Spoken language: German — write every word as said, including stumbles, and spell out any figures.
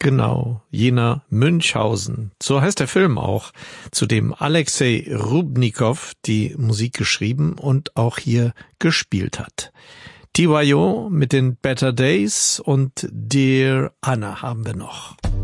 genau, jener Münchhausen. So heißt der Film auch, zu dem Alexei Rubnikow die Musik geschrieben und auch hier gespielt hat. T Y O mit den Better Days und Dear Anna haben wir noch.